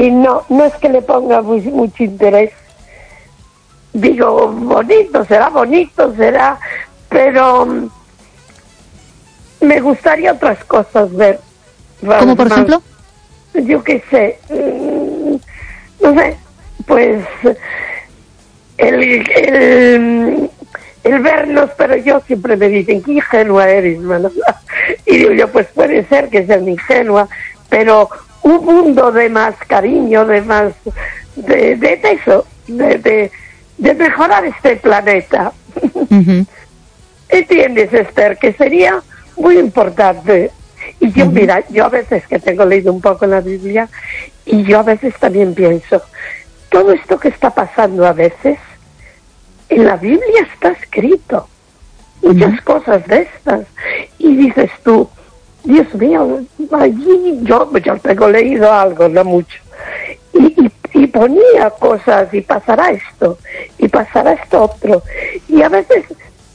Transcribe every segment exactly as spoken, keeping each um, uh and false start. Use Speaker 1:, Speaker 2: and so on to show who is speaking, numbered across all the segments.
Speaker 1: y no, no es que le ponga muy, mucho interés. Digo, bonito, será bonito, será, pero um, me gustaría otras cosas ver.
Speaker 2: ¿Cómo por más, ejemplo?
Speaker 1: Yo qué sé, um, no sé, pues el, el, el vernos, pero yo siempre me dicen, qué ingenua eres, Manuela. Y digo yo, pues puede ser que sea ingenua, pero un mundo de más cariño, de más, de, de, de eso, de, de, de mejorar este planeta. Uh-huh. ¿Entiendes, Esther? Que sería muy importante. Y yo, uh-huh. mira, yo a veces que tengo leído un poco la Biblia, y yo a veces también pienso, todo esto que está pasando a veces, en la Biblia está escrito, muchas uh-huh. cosas de estas, y dices tú, Dios mío, allí yo, yo tengo leído algo, no mucho, y, y, y ponía cosas, y pasará esto, y pasará esto otro, y a veces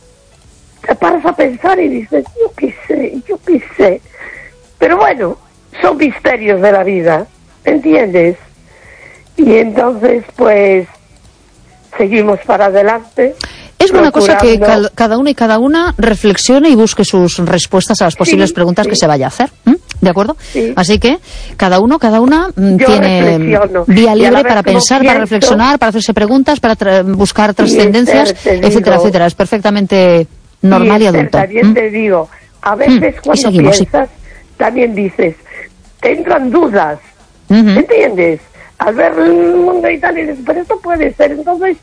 Speaker 1: te paras a pensar y dices, yo qué sé, yo qué sé, pero bueno, son misterios de la vida, ¿entiendes? Y entonces, pues, seguimos para adelante.
Speaker 2: Es buena cosa que cada uno y cada una reflexione y busque sus respuestas a las posibles sí, preguntas sí. que se vaya a hacer. ¿Mm? ¿De acuerdo? Sí. Así que cada uno, cada una Yo tiene vía libre para pensar, pienso, para reflexionar, para hacerse preguntas, para tra buscar trascendencias, etcétera, digo, etcétera. Es perfectamente normal y, y adulto.
Speaker 1: También
Speaker 2: ¿Mm?
Speaker 1: te digo, a veces mm. cuando seguimos, piensas, sí. también dices, te entran dudas, uh-huh. ¿entiendes? Al ver el mundo y tal, y dices, pero esto puede ser, entonces...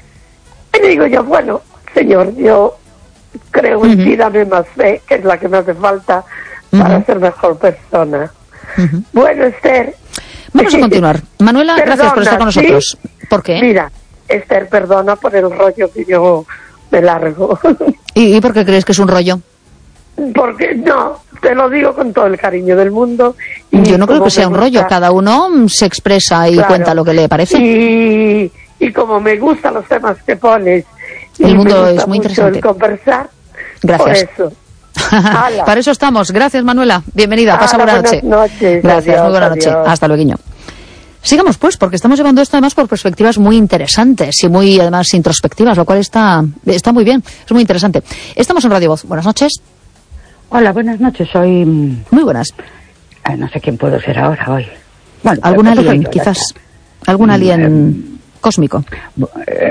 Speaker 1: Y digo yo, bueno, Señor, yo creo en uh-huh. ti, dame más fe, que es la que me hace falta para uh-huh. ser mejor persona. Uh-huh. Bueno, Esther...
Speaker 2: Vamos a continuar. Manuela, perdona, gracias por estar con nosotros. ¿Sí? ¿Por qué?
Speaker 1: Mira, Esther, perdona por el rollo que yo me largo.
Speaker 2: ¿Y, ¿Y por qué crees que es un rollo?
Speaker 1: Porque, no, te lo digo con todo el cariño del mundo.
Speaker 2: Y yo no creo que sea un rollo, cada uno se expresa y claro. cuenta lo que le parece.
Speaker 1: Y... Y como me gustan los temas que pones,
Speaker 2: el mundo
Speaker 1: me gusta
Speaker 2: es muy
Speaker 1: mucho
Speaker 2: interesante.
Speaker 1: El conversar,
Speaker 2: gracias.
Speaker 1: Por eso.
Speaker 2: Para eso estamos. Gracias, Manuela. Bienvenida.
Speaker 1: Ala,
Speaker 2: Pasa buena noche.
Speaker 1: Noches,
Speaker 2: gracias,
Speaker 1: adiós,
Speaker 2: muy buena
Speaker 1: adiós.
Speaker 2: noche. Hasta luego. Sigamos, pues, porque estamos llevando esto además por perspectivas muy interesantes y muy, además, introspectivas, lo cual está, está muy bien. Es muy interesante. Estamos en Radio Voz. Buenas noches.
Speaker 3: Hola, buenas noches. Soy...
Speaker 2: Muy buenas.
Speaker 3: Eh, no sé quién puedo ser ahora, hoy.
Speaker 2: Bueno, ¿algún pues, alien, yo, quizás? ¿Algún alien...? Eh, cósmico.
Speaker 3: Eh,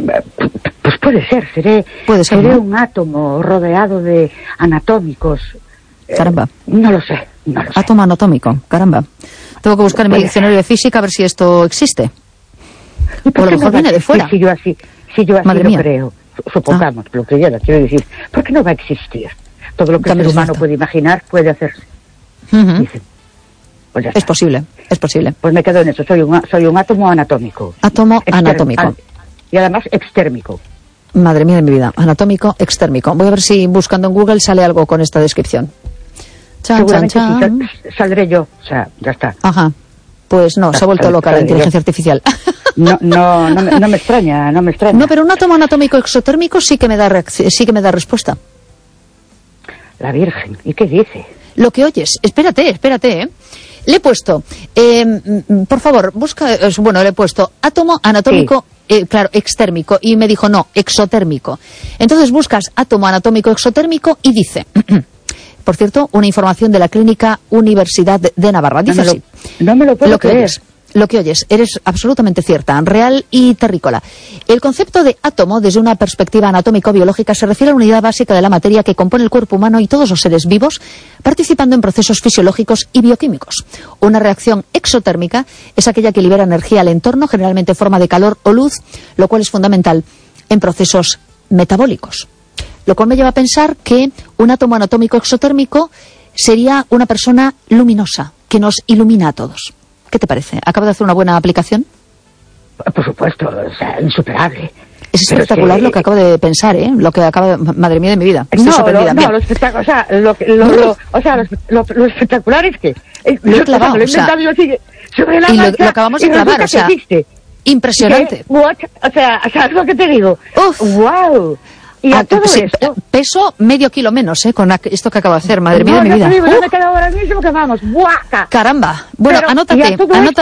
Speaker 3: pues puede ser, seré,
Speaker 2: ¿Puede ser,
Speaker 3: seré
Speaker 2: ¿no?
Speaker 3: un átomo rodeado de anatómicos.
Speaker 2: Caramba.
Speaker 3: Eh, no lo sé, no lo sé.
Speaker 2: Átomo anatómico, caramba. Tengo que buscar en mi
Speaker 3: puede
Speaker 2: diccionario
Speaker 3: ser.
Speaker 2: de física a ver si esto existe. O a lo mejor
Speaker 3: no
Speaker 2: viene de fuera.
Speaker 3: Si yo así, si yo así
Speaker 2: Madre
Speaker 3: lo
Speaker 2: mía.
Speaker 3: creo, supongamos, ah. lo que yo quiero decir, ¿por qué no va a existir? Todo lo que el ser humano puede imaginar puede hacerse.
Speaker 2: Uh-huh.
Speaker 3: Dicen. Pues
Speaker 2: es posible, es posible.
Speaker 3: Pues me quedo en eso, soy un, soy un átomo anatómico.
Speaker 2: Átomo Exter anatómico.
Speaker 3: Y además extérmico.
Speaker 2: Madre mía de mi vida, anatómico, extérmico. Voy a ver si buscando en Google sale algo con esta descripción. Chan,
Speaker 3: Seguramente
Speaker 2: chan, chan.
Speaker 3: Sí, sal, saldré yo, o sea, ya está.
Speaker 2: Ajá, pues no,
Speaker 3: ya,
Speaker 2: se ha vuelto
Speaker 3: sal,
Speaker 2: loca
Speaker 3: sal,
Speaker 2: la inteligencia
Speaker 3: yo.
Speaker 2: artificial.
Speaker 3: No, no, no, me, no me extraña, no me extraña.
Speaker 2: No, pero un átomo anatómico exotérmico sí que me da, sí que me da respuesta.
Speaker 3: La Virgen, ¿y qué dice?
Speaker 2: Lo que oyes, espérate, espérate, ¿eh? Le he puesto, eh, por favor, busca, eh, bueno, le he puesto átomo anatómico, sí. eh, claro, extérmico, y me dijo no, exotérmico. Entonces buscas átomo anatómico exotérmico y dice, por cierto, una información de la Clínica Universidad de Navarra. Dice
Speaker 3: no
Speaker 2: así.
Speaker 3: Lo, no me lo puedo
Speaker 2: lo que
Speaker 3: creer.
Speaker 2: Oyes, lo que oyes, eres absolutamente cierta, real y terrícola. El concepto de átomo, desde una perspectiva anatómico-biológica, se refiere a la unidad básica de la materia que compone el cuerpo humano y todos los seres vivos, participando en procesos fisiológicos y bioquímicos. Una reacción exotérmica es aquella que libera energía al entorno, generalmente en forma de calor o luz, lo cual es fundamental en procesos metabólicos. Lo cual me lleva a pensar que un átomo anatómico exotérmico sería una persona luminosa, que nos ilumina a todos. ¿Qué te parece? ¿Acabo de hacer una buena aplicación?
Speaker 3: Por supuesto, o sea, insuperable.
Speaker 2: Es espectacular que... lo que acabo de pensar, ¿eh? Lo que acaba de... Madre mía de mi vida. Estoy
Speaker 3: no,
Speaker 2: sorprendida.
Speaker 3: Lo, no, lo espectacular, o sea, lo, lo, lo, o sea, lo, lo, lo espectacular es que...
Speaker 2: Lo he clavado,
Speaker 3: lo
Speaker 2: o sea...
Speaker 3: Yo así, sobre la
Speaker 2: y lo,
Speaker 3: marcha,
Speaker 2: lo acabamos de clavar, o sea... Impresionante.
Speaker 3: Que, what, o sea, ¿sabes lo que te digo?
Speaker 2: Uf.
Speaker 3: Wow. Y a ah, todo
Speaker 2: sí,
Speaker 3: esto...
Speaker 2: Peso medio kilo menos, ¿eh? Con esto que acabo de hacer. Madre mía
Speaker 3: no,
Speaker 2: de mi vida.
Speaker 3: Digo, uh. me he quedado ahora mismo que vamos. ¡Guaca!
Speaker 2: Caramba. Bueno,
Speaker 3: Pero,
Speaker 2: anótate, anótate.